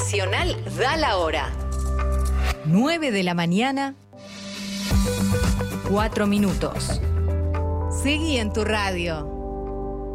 Nacional da la hora. 9 de la mañana, 4 minutos. Seguí en tu radio.